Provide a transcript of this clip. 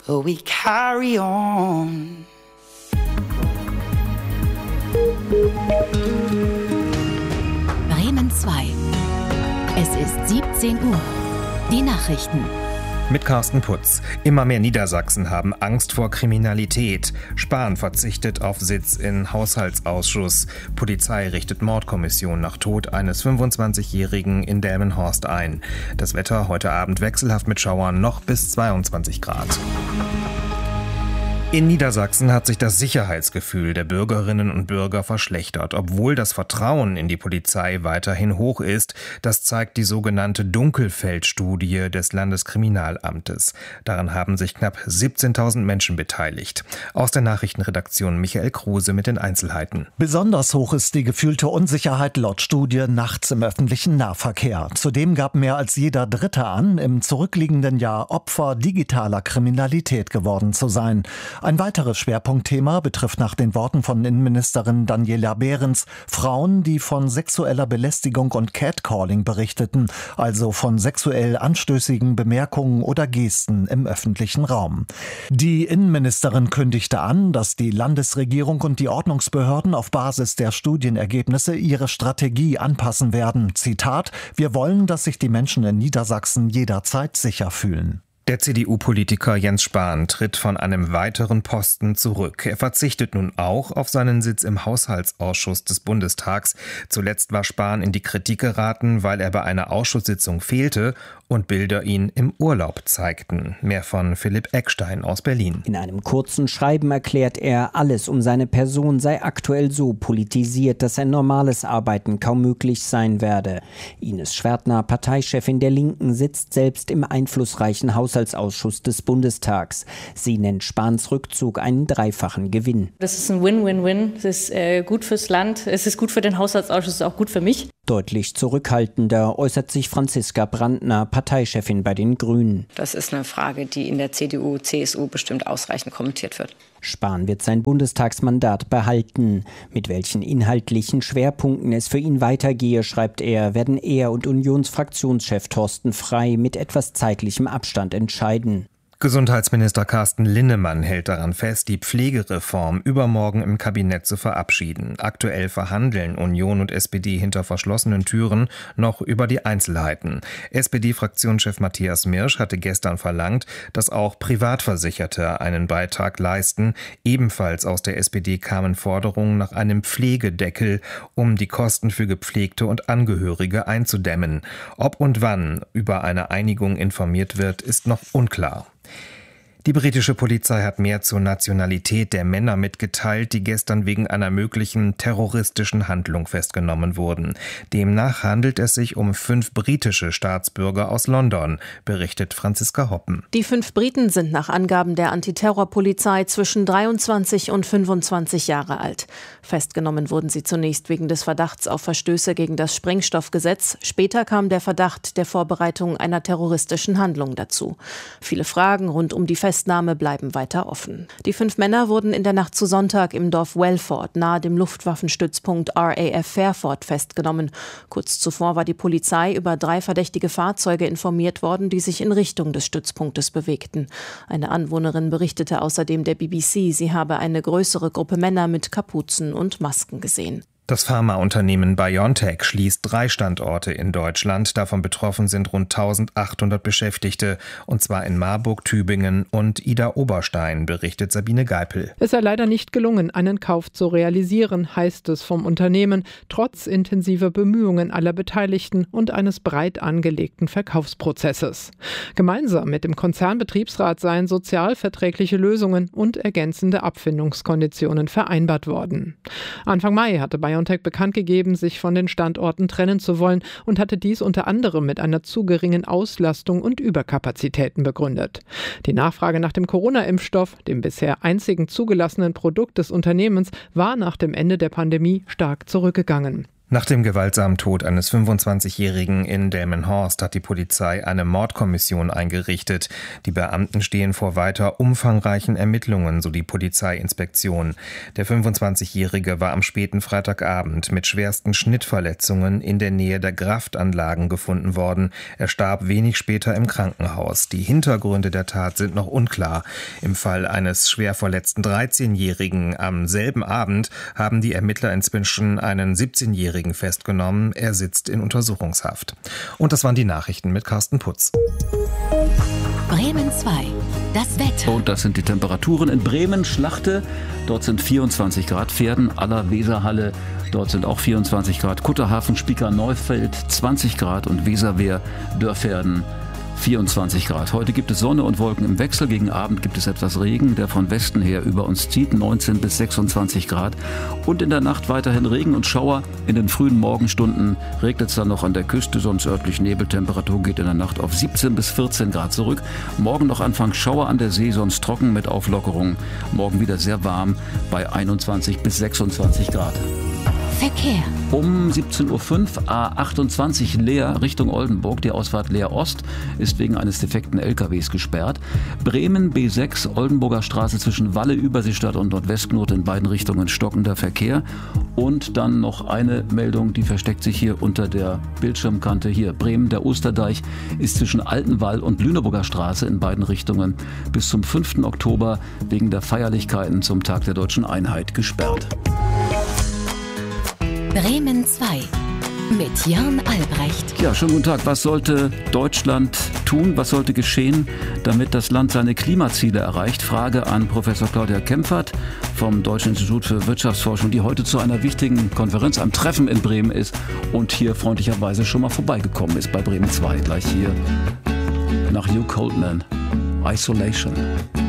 but we carry on. Bremen 2. Es ist 17 Uhr. Die Nachrichten. Mit Carsten Putz. Immer mehr Niedersachsen haben Angst vor Kriminalität. Spahn verzichtet auf Sitz in Haushaltsausschuss. Polizei richtet Mordkommission nach Tod eines 25-Jährigen in Delmenhorst ein. Das Wetter heute Abend wechselhaft mit Schauern, noch bis 22 Grad. In Niedersachsen hat sich das Sicherheitsgefühl der Bürgerinnen und Bürger verschlechtert, obwohl das Vertrauen in die Polizei weiterhin hoch ist. Das zeigt die sogenannte Dunkelfeld-Studie des Landeskriminalamtes. Daran haben sich knapp 17.000 Menschen beteiligt. Aus der Nachrichtenredaktion Michael Kruse mit den Einzelheiten. Besonders hoch ist die gefühlte Unsicherheit laut Studie nachts im öffentlichen Nahverkehr. Zudem gab mehr als jeder Dritte an, im zurückliegenden Jahr Opfer digitaler Kriminalität geworden zu sein. Ein weiteres Schwerpunktthema betrifft nach den Worten von Innenministerin Daniela Behrens Frauen, die von sexueller Belästigung und Catcalling berichteten, also von sexuell anstößigen Bemerkungen oder Gesten im öffentlichen Raum. Die Innenministerin kündigte an, dass die Landesregierung und die Ordnungsbehörden auf Basis der Studienergebnisse ihre Strategie anpassen werden. Zitat: Wir wollen, dass sich die Menschen in Niedersachsen jederzeit sicher fühlen. Der CDU-Politiker Jens Spahn tritt von einem weiteren Posten zurück. Er verzichtet nun auch auf seinen Sitz im Haushaltsausschuss des Bundestags. Zuletzt war Spahn in die Kritik geraten, weil er bei einer Ausschusssitzung fehlte und Bilder ihn im Urlaub zeigten. Mehr von Philipp Eckstein aus Berlin. In einem kurzen Schreiben erklärt er, alles um seine Person sei aktuell so politisiert, dass ein normales Arbeiten kaum möglich sein werde. Ines Schwertner, Parteichefin der Linken, sitzt selbst im einflussreichen Haushaltsausschuss des Bundestags. Sie nennt Spahns Rückzug einen dreifachen Gewinn. Das ist ein Win-Win-Win. Es ist gut fürs Land, es ist gut für den Haushaltsausschuss, auch gut für mich. Deutlich zurückhaltender äußert sich Franziska Brandner, Parteichefin bei den Grünen. Das ist eine Frage, die in der CDU, CSU bestimmt ausreichend kommentiert wird. Spahn wird sein Bundestagsmandat behalten. Mit welchen inhaltlichen Schwerpunkten es für ihn weitergehe, schreibt er, werden er und Unionsfraktionschef Thorsten Frey mit etwas zeitlichem Abstand entscheiden. Gesundheitsminister Carsten Linnemann hält daran fest, die Pflegereform übermorgen im Kabinett zu verabschieden. Aktuell verhandeln Union und SPD hinter verschlossenen Türen noch über die Einzelheiten. SPD-Fraktionschef Matthias Mirsch hatte gestern verlangt, dass auch Privatversicherte einen Beitrag leisten. Ebenfalls aus der SPD kamen Forderungen nach einem Pflegedeckel, um die Kosten für Gepflegte und Angehörige einzudämmen. Ob und wann über eine Einigung informiert wird, ist noch unklar. Die britische Polizei hat mehr zur Nationalität der Männer mitgeteilt, die gestern wegen einer möglichen terroristischen Handlung festgenommen wurden. Demnach handelt es sich um 5 britische Staatsbürger aus London, berichtet Franziska Hoppen. Die 5 Briten sind nach Angaben der Antiterrorpolizei zwischen 23 und 25 Jahre alt. Festgenommen wurden sie zunächst wegen des Verdachts auf Verstöße gegen das Sprengstoffgesetz. Später kam der Verdacht der Vorbereitung einer terroristischen Handlung dazu. Viele Fragen rund um die Festnahme bleiben weiter offen. Die 5 Männer wurden in der Nacht zu Sonntag im Dorf Welford nahe dem Luftwaffenstützpunkt RAF Fairford festgenommen. Kurz zuvor war die Polizei über 3 verdächtige Fahrzeuge informiert worden, die sich in Richtung des Stützpunktes bewegten. Eine Anwohnerin berichtete außerdem der BBC, sie habe eine größere Gruppe Männer mit Kapuzen und Masken gesehen. Das Pharmaunternehmen BioNTech schließt 3 Standorte in Deutschland. Davon betroffen sind rund 1.800 Beschäftigte, und zwar in Marburg, Tübingen und Idar-Oberstein, berichtet Sabine Geipel. Es sei leider nicht gelungen, einen Kauf zu realisieren, heißt es vom Unternehmen, trotz intensiver Bemühungen aller Beteiligten und eines breit angelegten Verkaufsprozesses. Gemeinsam mit dem Konzernbetriebsrat seien sozialverträgliche Lösungen und ergänzende Abfindungskonditionen vereinbart worden. Anfang Mai hatte BioNTech bekannt gegeben, sich von den Standorten trennen zu wollen und hatte dies unter anderem mit einer zu geringen Auslastung und Überkapazitäten begründet. Die Nachfrage nach dem Corona-Impfstoff, dem bisher einzigen zugelassenen Produkt des Unternehmens, war nach dem Ende der Pandemie stark zurückgegangen. Nach dem gewaltsamen Tod eines 25-Jährigen in Delmenhorst hat die Polizei eine Mordkommission eingerichtet. Die Beamten stehen vor weiter umfangreichen Ermittlungen, so die Polizeiinspektion. Der 25-Jährige war am späten Freitagabend mit schwersten Schnittverletzungen in der Nähe der Kraftanlagen gefunden worden. Er starb wenig später im Krankenhaus. Die Hintergründe der Tat sind noch unklar. Im Fall eines schwer verletzten 13-Jährigen am selben Abend haben die Ermittler inzwischen einen 17-Jährigen festgenommen. Er sitzt in Untersuchungshaft. Und das waren die Nachrichten mit Carsten Putz. Bremen 2, das Wetter. Und das sind die Temperaturen in Bremen, Schlachte. Dort sind 24 Grad, Pferden, Aller, Weserhalle. Dort sind auch 24 Grad, Kutterhafen, Spieker, Neufeld 20 Grad und Weserwehr, Dörferden 24 Grad. Heute gibt es Sonne und Wolken im Wechsel. Gegen Abend gibt es etwas Regen, der von Westen her über uns zieht. 19 bis 26 Grad. Und in der Nacht weiterhin Regen und Schauer. In den frühen Morgenstunden regnet es dann noch an der Küste, sonst örtlich Nebeltemperatur geht in der Nacht auf 17 bis 14 Grad zurück. Morgen noch anfangs Schauer an der See, sonst trocken mit Auflockerung. Morgen wieder sehr warm bei 21 bis 26 Grad. Verkehr. Um 17.05 Uhr A28 Leer Richtung Oldenburg. Die Ausfahrt Leer Ost ist wegen eines defekten LKWs gesperrt. Bremen B6 Oldenburger Straße zwischen Walle, Überseestadt und Nordwestknot in beiden Richtungen stockender Verkehr. Und dann noch eine Meldung, die versteckt sich hier unter der Bildschirmkante. Hier Bremen, der Osterdeich ist zwischen Altenwall und Lüneburger Straße in beiden Richtungen bis zum 5. Oktober wegen der Feierlichkeiten zum Tag der Deutschen Einheit gesperrt. Bremen 2 mit Jan Albrecht. Ja, schönen guten Tag. Was sollte Deutschland tun? Was sollte geschehen, damit das Land seine Klimaziele erreicht? Frage an Professor Claudia Kempfert vom Deutschen Institut für Wirtschaftsforschung, die heute zu einer wichtigen Konferenz am Treffen in Bremen ist und hier freundlicherweise schon mal vorbeigekommen ist bei Bremen 2. Gleich hier nach Hugh Coltman. Isolation.